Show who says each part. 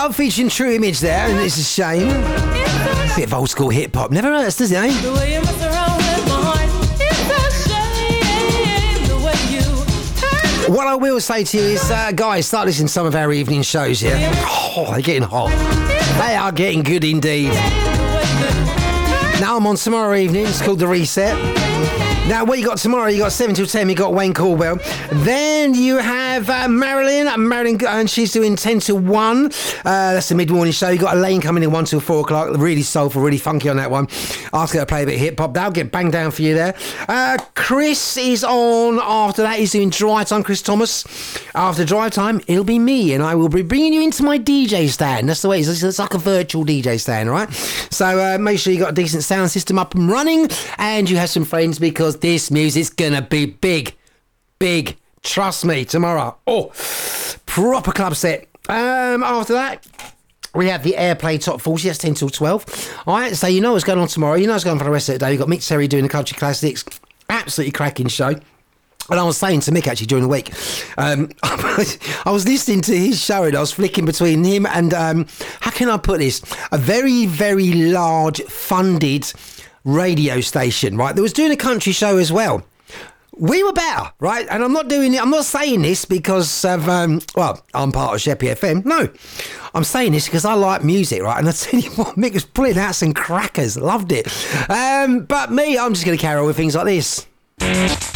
Speaker 1: Love featuring True Image there, and it's a shame. Bit of old school hip hop. Never hurts, does it, eh?
Speaker 2: The way you mess around with my heart, it's a shame. The way you
Speaker 1: What I will say to you is, guys, start listening to some of our evening shows here. Oh, they're getting hot. They are getting good indeed. Now I'm on tomorrow evening. It's called The Reset. Now, what you got tomorrow? You got 7 till 10. You got Wayne Caldwell. Then you have Marilyn, and she's doing 10 till 1. That's the mid-morning show. You got Elaine coming in 1 till 4 o'clock. Really soulful, really funky on that one. Ask her to play a bit of hip hop. They'll get banged down for you there. Chris is on after that. He's doing Drive Time. Chris Thomas. After Drive Time, it'll be me, and I will be bringing you into my DJ stand. That's the way it is. It's like a virtual DJ stand, all right? So make sure you got a decent sound system up and running, and you have some friends, because this music's gonna be big. Trust me, tomorrow. Oh, proper club set. After that, we have the Airplay Top 40. That's 10 till 12. All right, so you know what's going on tomorrow. You know what's going on for the rest of the day. You've got Mick Terry doing the country classics. Absolutely cracking show. And I was saying to Mick actually during the week, I was listening to his show and I was flicking between him and, how can I put this? A very, very large funded radio station, right? That was doing a country show as well. We were better, right? And I'm not saying this because of, I'm part of Sheppey FM. No, I'm saying this because I like music, right? And I tell you what, Mick was pulling out some crackers. Loved it. But me, I'm just going to carry on with things like this.